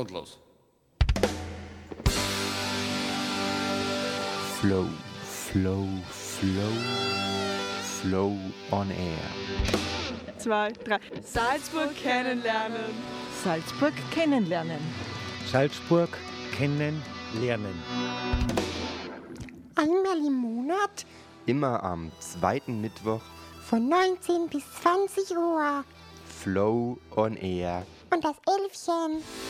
Und los. Flow, Flow, Flow, Flow on Air. 2, 3. Salzburg kennenlernen. Salzburg kennenlernen. Salzburg kennenlernen. Einmal im Monat Immer am zweiten Mittwoch von 19 bis 20 Uhr. Flow on Air. Und das Elfchen